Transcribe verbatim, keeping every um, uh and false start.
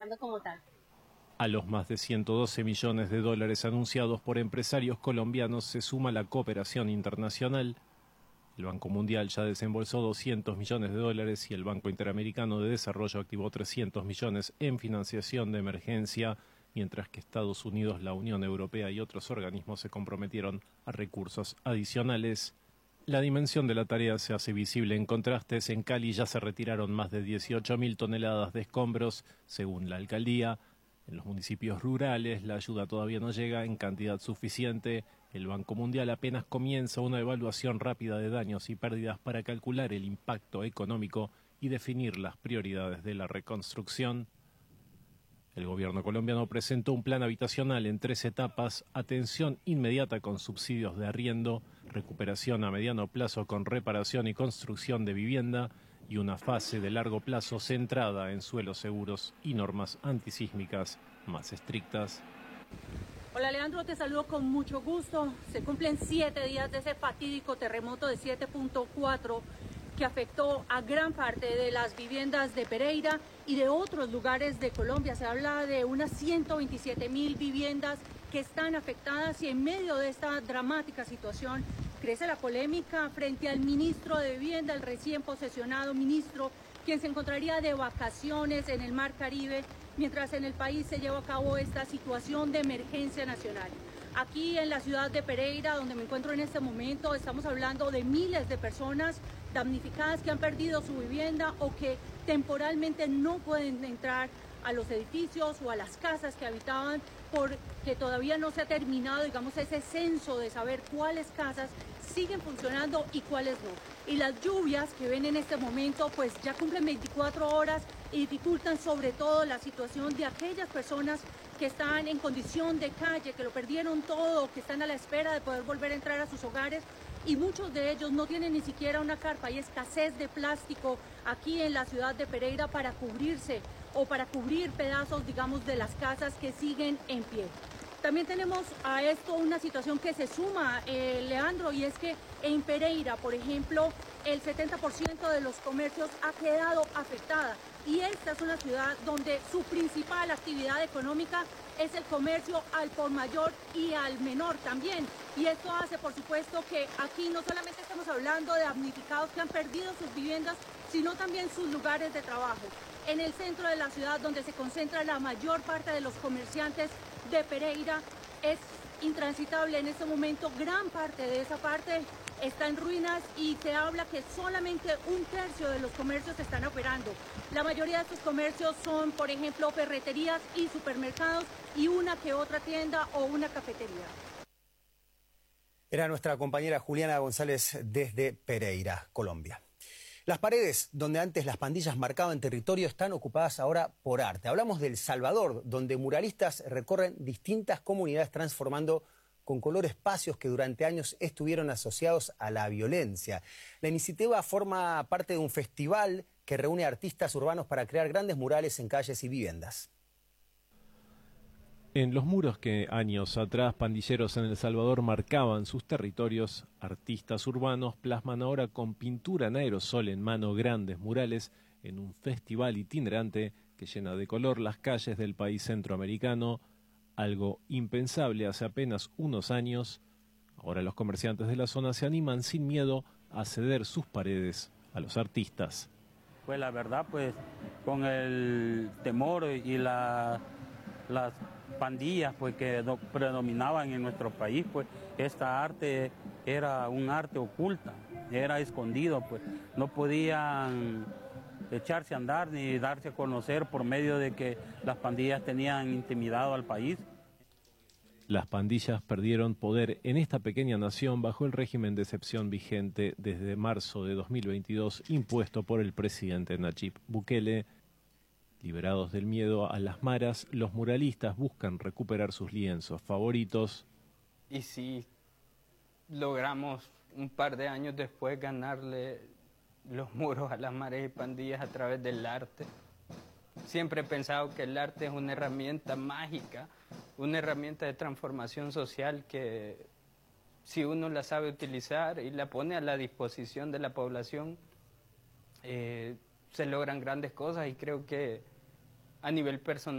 beneficiando como tal. A los más de ciento doce millones de dólares anunciados por empresarios colombianos se suma la cooperación internacional. El Banco Mundial ya desembolsó doscientos millones de dólares y el Banco Interamericano de Desarrollo activó trescientos millones en financiación de emergencia, mientras que Estados Unidos, la Unión Europea y otros organismos se comprometieron a recursos adicionales. La dimensión de la tarea se hace visible en contrastes. En Cali ya se retiraron más de dieciocho mil toneladas de escombros, según la alcaldía. En los municipios rurales la ayuda todavía no llega en cantidad suficiente. El Banco Mundial apenas comienza una evaluación rápida de daños y pérdidas para calcular el impacto económico y definir las prioridades de la reconstrucción. El gobierno colombiano presentó un plan habitacional en tres etapas: atención inmediata con subsidios de arriendo, recuperación a mediano plazo con reparación y construcción de vivienda, y una fase de largo plazo centrada en suelos seguros y normas antisísmicas más estrictas. Hola Leandro, te saludo con mucho gusto. Se cumplen siete días de ese fatídico terremoto de siete punto cuatro que afectó a gran parte de las viviendas de Pereira y de otros lugares de Colombia. Se habla de unas ciento veintisiete mil viviendas que están afectadas, y en medio de esta dramática situación crece la polémica frente al ministro de Vivienda, el recién posesionado ministro, quien se encontraría de vacaciones en el Mar Caribe, mientras en el país se lleva a cabo esta situación de emergencia nacional. Aquí en la ciudad de Pereira, donde me encuentro en este momento, estamos hablando de miles de personas damnificadas que han perdido su vivienda o que temporalmente no pueden entrar a los edificios o a las casas que habitaban, porque todavía no se ha terminado, digamos, ese censo de saber cuáles casas siguen funcionando y cuáles no. Y las lluvias que ven en este momento pues ya cumplen veinticuatro horas y dificultan sobre todo la situación de aquellas personas que están en condición de calle, que lo perdieron todo, que están a la espera de poder volver a entrar a sus hogares, y muchos de ellos no tienen ni siquiera una carpa. Hay escasez de plástico aquí en la ciudad de Pereira para cubrirse o para cubrir pedazos, digamos, de las casas que siguen en pie. También tenemos a esto una situación que se suma, eh, Leandro, y es que en Pereira, por ejemplo, el setenta por ciento de los comercios ha quedado afectada, y esta es una ciudad donde su principal actividad económica es el comercio al por mayor y al menor también. Y esto hace, por supuesto, que aquí no solamente estamos hablando de damnificados que han perdido sus viviendas, sino también sus lugares de trabajo. En el centro de la ciudad, donde se concentra la mayor parte de los comerciantes de Pereira, es intransitable en este momento. Gran parte de esa parte está en ruinas y se habla que solamente un tercio de los comercios están operando. La mayoría de estos comercios son, por ejemplo, ferreterías y supermercados, y una que otra tienda o una cafetería. Era nuestra compañera Juliana González desde Pereira, Colombia. Las paredes donde antes las pandillas marcaban territorio están ocupadas ahora por arte. Hablamos de El Salvador, donde muralistas recorren distintas comunidades transformando con color espacios que durante años estuvieron asociados a la violencia. La iniciativa forma parte de un festival que reúne artistas urbanos para crear grandes murales en calles y viviendas. En los muros que años atrás pandilleros en El Salvador marcaban sus territorios, artistas urbanos plasman ahora con pintura en aerosol en mano grandes murales en un festival itinerante que llena de color las calles del país centroamericano, algo impensable hace apenas unos años. Ahora los comerciantes de la zona se animan sin miedo a ceder sus paredes a los artistas. Pues la verdad, pues con el temor y la, las pandillas pues que do, predominaban en nuestro país, pues esta arte era un arte oculta, era escondido, pues no podían echarse a andar ni darse a conocer por medio de que las pandillas tenían intimidado al país. Las pandillas perdieron poder en esta pequeña nación bajo el régimen de excepción vigente desde marzo de dos mil veintidós, impuesto por el presidente Nayib Bukele. Liberados del miedo a las maras, los muralistas buscan recuperar sus lienzos favoritos. Y sí, logramos un par de años después ganarle los muros a las maras y pandillas a través del arte. Siempre he pensado que el arte es una herramienta mágica, una herramienta de transformación social que, si uno la sabe utilizar y la pone a la disposición de la población, eh, se logran grandes cosas, y creo que a nivel personal